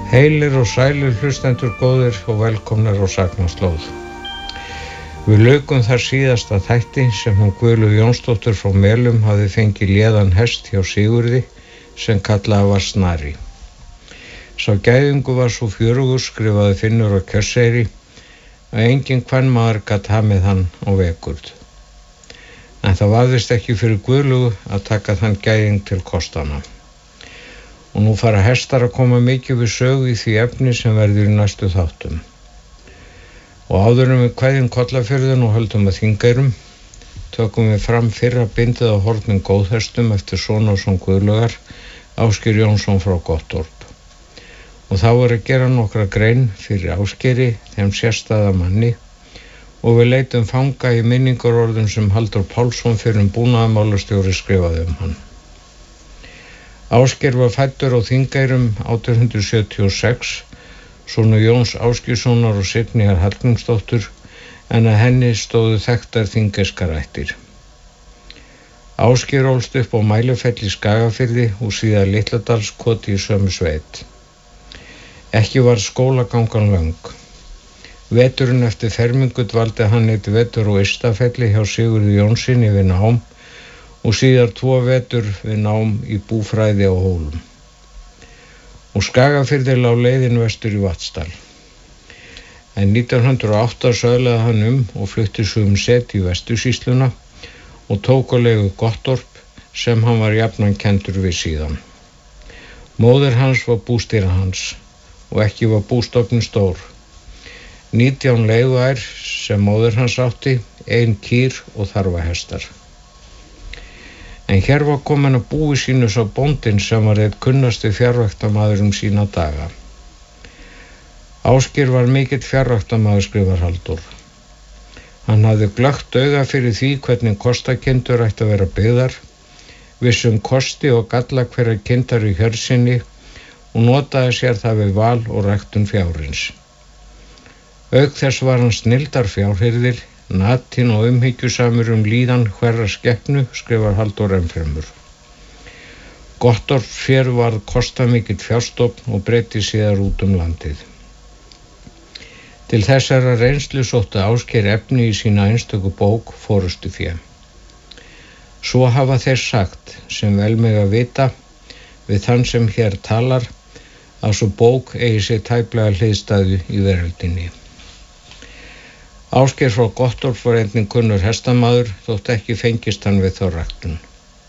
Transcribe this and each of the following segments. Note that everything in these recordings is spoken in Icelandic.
Heilir og sælir hlustendur góðir og velkomnir á Sagnaslóð. Við lukum þar síðasta þætti sem hún Guðlaug Jónsdóttir frá Melum hafði fengið léðan hest hjá Sigurði sem kallaði var Snari. Sá gæðingu var svo fjörugur, skrifaði Finnur á Kjörseyri, að enginn kvenmaður gat hamið hann á vekurd. En það vafðist ekki fyrir Guðlaugu að taka þann gæðing til kostana. Og nú fara hestar að koma mikið við sögu í því efni sem verður í næstu þáttum. Og áður en við kveðjum Kollafjörðinn og höldum að Þingeyrum, tökum við fram fyrra bindið á hornin góðhestum eftir Sonarsson Guðlaugar, Ásgeir Jónsson frá Gottorp. Og þá er að gera nokkra grein fyrir Ásgeiri, þeim sérstæða manni, og við leitum fanga í minningarorðum sem Halldór Pálsson fyrrum búnaðarmálastjóri skrifaði hann. Ásgeir var fæddur á Þingeyrum 1876, sonur Jóns Ásgeirssonar og Signýjar Hallgrímsdóttur, en að henni stóðu þekktar þingeyskar ættir. Ásgeir ólst upp á Mælifell í Skagafirði og síðan Litladalskoti í sömu sveit. Ekki var skólagangan löng. Veturinn eftir fermingu dvaldi hann eitt vetur á Ystafelli hjá Sigurði Jónssyni við nám og síðar 2 vetur við nám í búfræði á Hólum. Og Skagafirði lá leiðin vestur í Vatnsdal. En 1908 söðlaði hann og flutti svo set í Vestursýsluna og tók á leigu Gottorp sem hann var jafnan kenndur við síðan. Móðir hans var bústýra hans og ekki var bústofnin stór. 19 leiguær sem móðir hans átti, 1 kýr og þarfahestar. En hér var komin að búi sínu sá bóndinn sem var einn kunnasti fjarræktamaður sína daga. Ásgeir var mikill fjarræktamaður, skrifar Halldór. Hann hafði glöggt auga fyrir því hvernig kostakindur ætti að vera byggðar, vissi kosti og galla hverjar kindar í hjörsinni og notaði sér það við val og ræktun fjárins. Auk þess var hann snilldar fjárhirðir, natinn og umhyggjusamur líðan hverra skepnu, skrifar Halldór ennfremur. Gottorp fér varð kostamikill fjárstofn og breiddi síðar út landið. Til þessara reynslu sótti Ásgeir efni í sína einstöku bók Forystufé. Svo hafa þeir sagt, sem vel mega vita, við þann sem hér talar, að svo bók eigi sér tæplega hliðstæðu í veröldinni. Ásgeir frá Gottorp var einnig kunnur hestamaður, þótt ekki fengist hann við þá ræktun.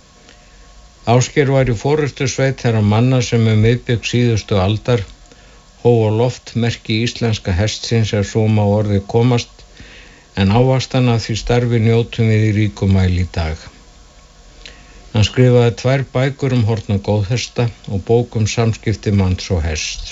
Ásgeir var í forystusveit þeirra manna sem miðbik síðustu aldar hóf á loft merki íslenska hestsins svo má orði komast, en ávastan af því starfi njótum við í ríkum mæli í dag. Hann skrifaði 2 bækur horfna góðhesta og bók samskipti manns og hests.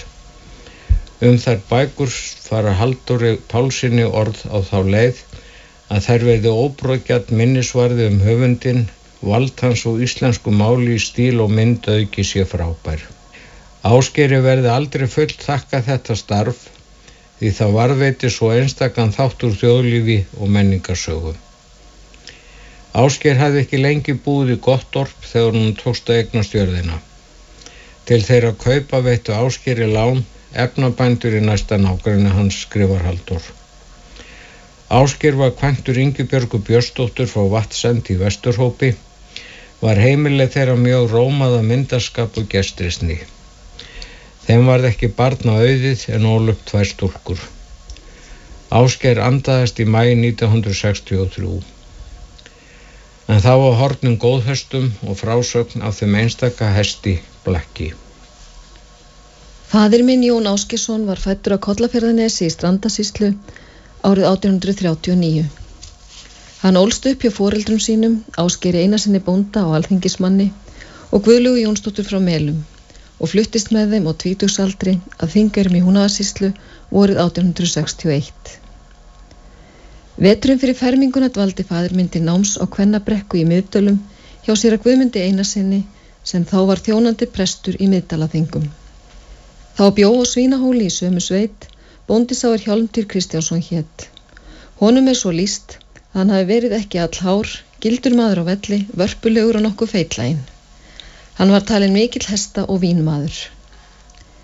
Þær bækur fara Halldóri Pálssyni orð á þá leið að þær verði óbrotgjarn minnisvarði höfundinn, vald hans og íslensku máli í stíl og mynd auki sé frábær. Ásgeiri verði aldrei fullt þakka þetta starf því það varðveiti svo einstakan þátt úr þjóðlífi og menningarsögu. Ásgeir hafði ekki lengi búið í Gottorp þegar hún tókst að eignast jörðina. Til þeirra kaupa veittu Ásgeiri lán efnabændur í næsta nágrenni hans, skrifar Halldór. Ásgeir var kvæntur Ingibjörgu Björnsdóttur frá Vatnsend í Vesturhópi, var heimileg þeirra mjög rómaða myndarskap og gestrisni. Þeim varð ekki barna auðið en ól upp 2 stúlkur. Ásgeir andaðist í maí 1963. En þá var horfnin góðhestum og frásögn af þeim einstaka hesti Blakki. Faðir minn Jón Ásgeirsson var fæddur á Kollafjarðarnesi í Strandasýslu árið 1839. Hann ólst upp hjá foreldrum sínum, Ásgeiri Einarssyni bónda og alþingismanni og Guðlaugu Jónsdóttur frá Melum og fluttist með þeim á tvítugsaldri að Þingeyrum í Húnavatnssýslu vorið 1861. Veturinn fyrir ferminguna dvaldi faðir minn til náms á Kvennabrekku í Miðdölum hjá séra Guðmundi Einarssyni sem þá var þjónandi prestur í Miðdalaþingum. Þá bjó á Svínahóli í sömu sveit, bóndi sá Hjálmtýr Kristjánsson hét. Honum svo lýst að hann hafi verið ekki allhár, gildur maður á velli, vörpulegur og nokkuð feitlæginn. Hann var talinn mikill hesta- og vínmaður.